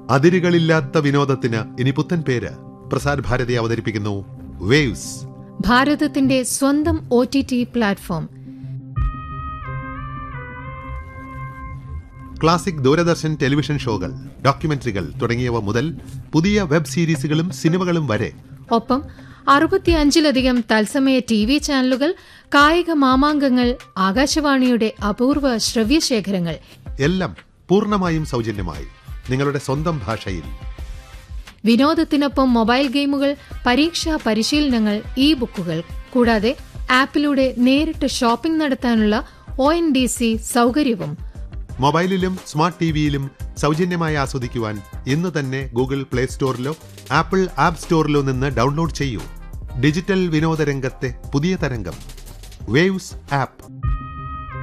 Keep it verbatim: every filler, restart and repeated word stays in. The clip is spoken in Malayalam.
അതിരുകളില്ലാത്ത വിനോദത്തിന് ഇനി പുത്തൻ പേര്. പ്രസാർ ഭാരതി അവതരിപ്പിക്കുന്നു വേവ്സ്, ഭാരതത്തിന്റെ സ്വന്തം O T T platform. Classic Doordarshan television ഷോകൾ, ഡോക്യുമെന്ററികൾ തുടങ്ങിയവ മുതൽ പുതിയ വെബ് സീരീസുകളും സിനിമകളും വരെ. ഒപ്പം അറുപത്തിയഞ്ചിലധികം തത്സമയ ടി വി ചാനലുകൾ, കായിക മാമാങ്കങ്ങൾ, ആകാശവാണിയുടെ അപൂർവ ശ്രവ്യശേഖരങ്ങൾ എല്ലാം പൂർണ്ണമായും സൗജന്യമായി നിങ്ങളുടെ സ്വന്തം ഭാഷയിൽ. വിനോദത്തിനൊപ്പം മൊബൈൽ ഗെയിമുകൾ, പരീക്ഷാ പരിശീലനങ്ങൾ, ഇ ബുക്കുകൾ, കൂടാതെ ആപ്പിലൂടെ നേരിട്ട് ഷോപ്പിംഗ് നടത്താനുള്ള ഒ എൻ ഡി സി സൗകര്യവും. മൊബൈലിലും സ്മാർട്ട് ടിവിയിലും സൗജന്യമായി ആസ്വദിക്കുവാൻ ഇന്ന് തന്നെ ഗൂഗിൾ പ്ലേ സ്റ്റോറിലോ ആപ്പിൾ ആപ്പ് സ്റ്റോറിലോ നിന്ന് ഡൗൺലോഡ് ചെയ്യൂ. ഡിജിറ്റൽ വിനോദ രംഗത്തെ പുതിയ തരംഗം വേവ്സ് ആപ്പ്.